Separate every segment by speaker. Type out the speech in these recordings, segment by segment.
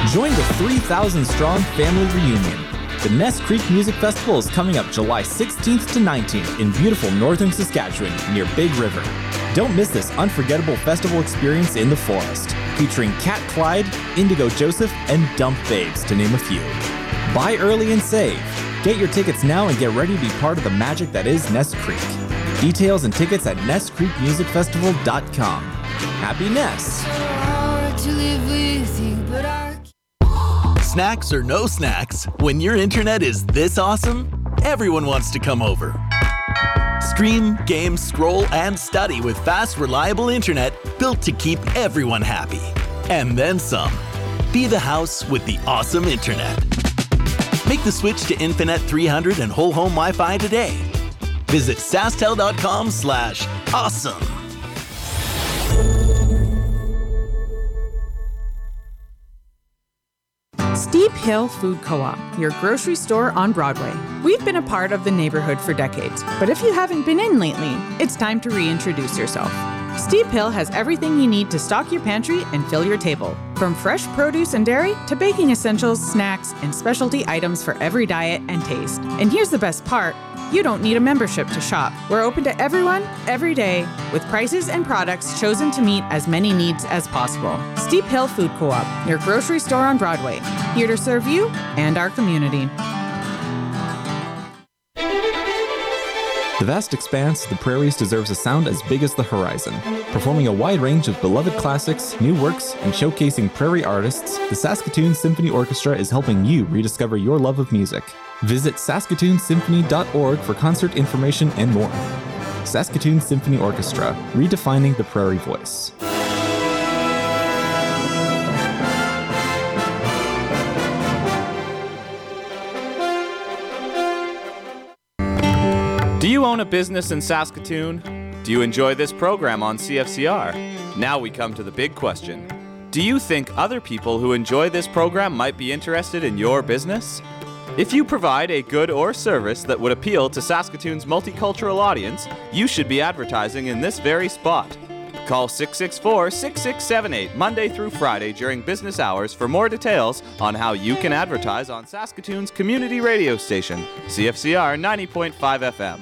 Speaker 1: Join the 3,000-strong family reunion. The Ness Creek Music Festival is coming up July 16th to 19th in beautiful northern Saskatchewan near Big River. Don't miss this unforgettable festival experience in the forest, featuring Cat Clyde, Indigo Joseph, and Dump Babes, to name a few. Buy early and save. Get your tickets now and get ready to be part of the magic that is Ness Creek. Details and tickets at NessCreekMusicFestival.com. Happy Ness!
Speaker 2: Snacks or no snacks, when your internet is this awesome, everyone wants to come over. Stream, game, scroll, and study with fast, reliable internet built to keep everyone happy. And then some. Be the house with the awesome internet. Make the switch to Infinet 300 and whole home Wi-Fi today. Visit sastel.com/awesome.
Speaker 3: Steep Hill Food Co-op, your grocery store on Broadway. We've been a part of the neighborhood for decades, but if you haven't been in lately, it's time to reintroduce yourself. Steep Hill has everything you need to stock your pantry and fill your table. From fresh produce and dairy to baking essentials, snacks, and specialty items for every diet and taste. And here's the best part. You don't need a membership to shop. We're open to everyone, every day, with prices and products chosen to meet as many needs as possible. Steep Hill Food Co-op, your grocery store on Broadway. Here to serve you and our community.
Speaker 1: The vast expanse of the prairies deserves a sound as big as the horizon. Performing a wide range of beloved classics, new works, and showcasing prairie artists, the Saskatoon Symphony Orchestra is helping you rediscover your love of music. Visit saskatoonsymphony.org for concert information and more. Saskatoon Symphony Orchestra, redefining the prairie voice.
Speaker 4: Do you own a business in Saskatoon? Do you enjoy this program on CFCR? Now we come to the big question. Do you think other people who enjoy this program might be interested in your business? If you provide a good or service that would appeal to Saskatoon's multicultural audience, you should be advertising in this very spot. Call 664-6678 Monday through Friday during business hours for more details on how you can advertise on Saskatoon's community radio station, CFCR 90.5 FM.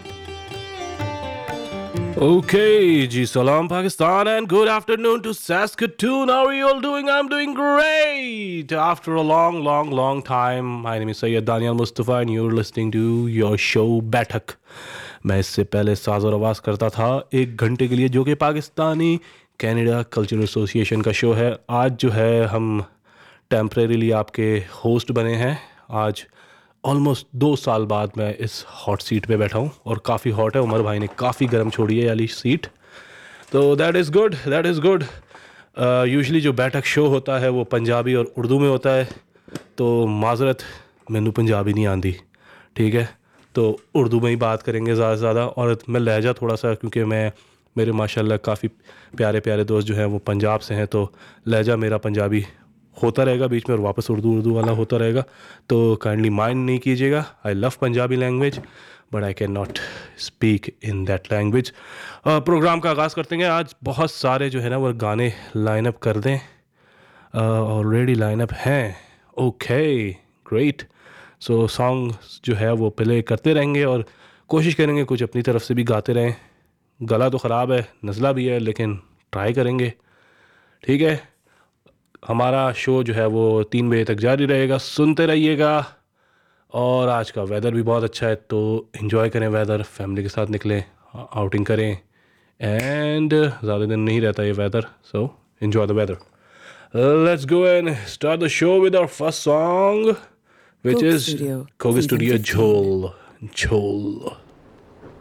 Speaker 5: Okay, ji salam Pakistan and good afternoon to Saskatoon. How are you all doing? I'm doing great. After a long time, my name is Syed Daniel Mustafa and you're listening to your show बैठक. मैं इससे पहले साज और आवाज़ करता था 1 घंटे के लिए, जो कि पाकिस्तानी कैनेडा कल्चरल एसोसिएशन का शो है. आज जो है हम टेम्परेरीली आपके होस्ट बने हैं. आज ऑलमोस्ट 2 साल बाद मैं इस हॉट सीट पे बैठा हूँ और काफ़ी हॉट है. उमर भाई ने काफ़ी गर्म छोड़ी है वाली सीट, तो दैट इज़ गुड. यूजुअली जो बैठक शो होता है वो पंजाबी और उर्दू में होता है, तो माजरत मैनू पंजाबी नहीं आती, ठीक है, तो उर्दू में ही बात करेंगे ज़्यादा से ज़्यादा. और मैं लहजा थोड़ा सा, क्योंकि मेरे माशाल्लाह काफ़ी प्यारे दोस्त जो हैं वो पंजाब से हैं, तो लहजा मेरा पंजाबी होता रहेगा बीच में और वापस उर्दू वाला होता रहेगा, तो काइंडली माइंड नहीं कीजिएगा. I love Punjabi language but I can not speak in that language. Programme का आगाज़ करते हैं. आज बहुत सारे जो है ना वो गाने लाइनअप कर दें. ऑलरेडी लाइनअप हैं. Okay great. सो सॉन्ग जो है वो प्ले करते रहेंगे और कोशिश करेंगे कुछ अपनी तरफ से भी गाते रहें. गला तो ख़राब है, नज़ला भी है, लेकिन ट्राई करेंगे, ठीक है. हमारा शो जो है वो 3 बजे तक जारी रहेगा, सुनते रहिएगा. और आज का वेदर भी बहुत अच्छा है, तो एंजॉय करें वेदर, फैमिली के साथ निकलें, आउटिंग करें. एंड ज़्यादा दिन नहीं रहता ये weather, so enjoy the weather. Let's go and start the show with our first song, which is Koga Studio Jhol.